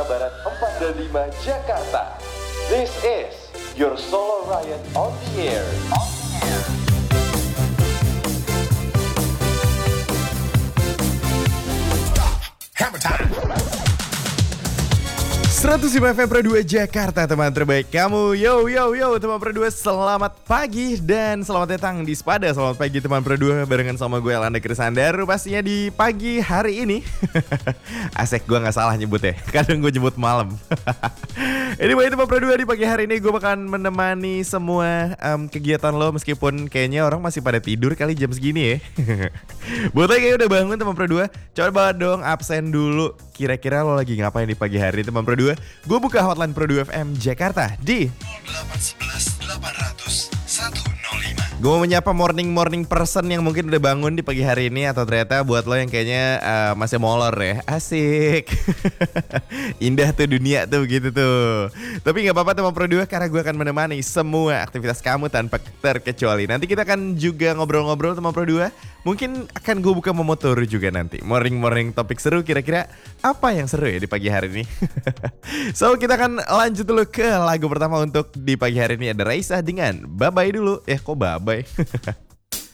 Barat 4 dan 5 Jakarta. This is your Solo Riot on the air. Hammer time. 105 FM Pro 2 Jakarta, teman terbaik kamu. Yo teman Pro 2, selamat pagi dan selamat datang di Spada. Selamat pagi teman Pro 2, barengan sama gue Elanda Krisandar. Pastinya di pagi hari ini. Asik, gue gak salah nyebut ya, kadang gue nyebut malam. Anyway teman Pro 2, di pagi hari ini gue bakalan menemani semua kegiatan lo. Meskipun kayaknya orang masih pada tidur kali jam segini ya. Buat lo yang udah bangun teman Pro 2, coba dong absen dulu. Kira-kira lo lagi ngapain di pagi hari teman Pro 2? Gue buka hotline Pro 2 FM Jakarta di 0811 800 105. gue mau menyapa morning person yang mungkin udah bangun di pagi hari ini. Atau ternyata buat lo yang kayaknya masih molor ya. Asik. Indah tuh dunia tuh begitu tuh. Tapi gak apa-apa teman Pro 2, karena gue akan menemani semua aktivitas kamu tanpa terkecuali. Nanti kita akan juga ngobrol-ngobrol teman Pro 2. Mungkin akan gue buka memotor juga nanti. Morning topik seru, kira-kira apa yang seru ya di pagi hari ini. So kita akan lanjut dulu ke lagu pertama untuk di pagi hari ini. Ada Raisa dengan Bye Bye dulu. Kok bye bye?